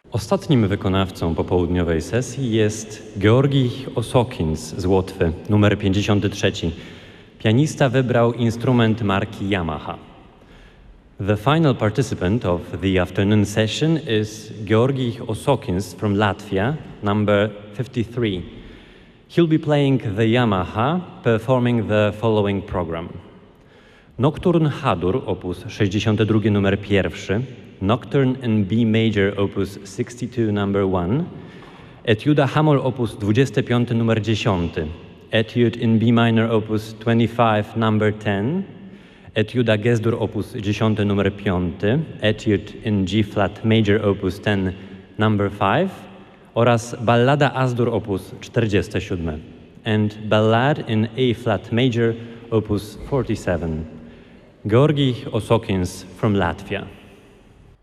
Ostatnim wykonawcą popołudniowej sesji jest Georgi Osokins z Łotwy, numer 53. Pianista wybrał instrument marki Yamaha. The final participant of the afternoon session is Georgi Osokins from Latvia, number 53. He'll be playing the Yamaha, performing the following program. Nocturne H-dur, opus 62 numer 1, Nocturne in B major, opus 62 number 1, Etuda Hamoll, opus 25 numer 10, Etude in B minor, opus 25 number 10, Etuda Gesdur, opus 10 numer 5, Etude in G flat major, opus 10 number 5 oraz Ballada As-dur, opus 47 and Ballad in A flat major, opus 47. Georgi Osokins from Latvia.